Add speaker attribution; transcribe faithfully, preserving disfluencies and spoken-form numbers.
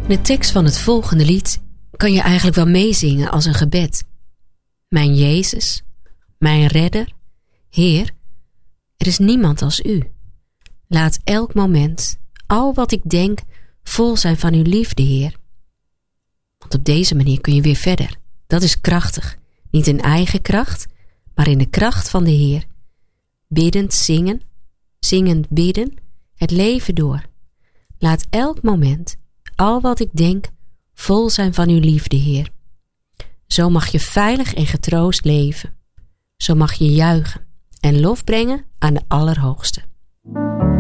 Speaker 1: De tekst van het volgende lied kan je eigenlijk wel meezingen als een gebed. Mijn Jezus, mijn Redder, Heer, er is niemand als u. Laat elk moment, al wat ik denk, vol zijn van uw liefde, Heer. Want op deze manier kun je weer verder. Dat is krachtig. Niet in eigen kracht, maar in de kracht van de Heer. Biddend zingen, zingend bidden, het leven door. Laat elk moment, al wat ik denk, vol zijn van uw liefde, Heer. Zo mag je veilig en getroost leven. Zo mag je juichen en lof brengen aan de Allerhoogste.